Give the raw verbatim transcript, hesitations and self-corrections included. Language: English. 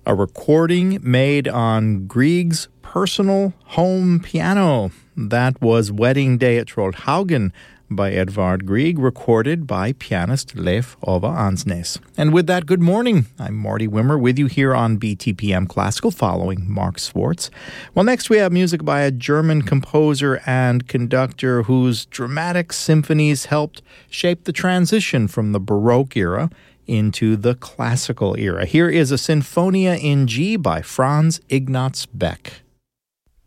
a recording made on Grieg's personal home piano. That was Wedding Day at Trollhaugen by Edvard Grieg, recorded by pianist Leif Ove Ansnes. And with that, good morning. I'm Marty Wimmer with you here on B T P M Classical, following Mark Schwartz. Well, next we have music by a German composer and conductor whose dramatic symphonies helped shape the transition from the Baroque era into the classical era. Here is a Sinfonia in G by Franz Ignaz Beck.